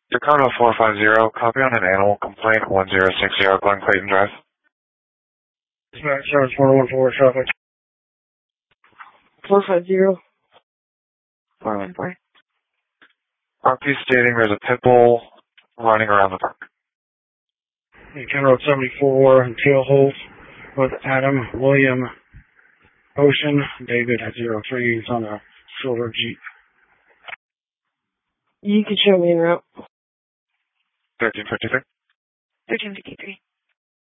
Dakota 450, copy on an animal complaint 1060 Glen Clayton Drive. Dispatch, service 414 traffic. 450. 414. RP stating there's a pit bull running around the park. County Road 74 in Tailholt with Adam William Ocean, David at 03. He's on a silver Jeep. You can show me en route. 1353. 1353.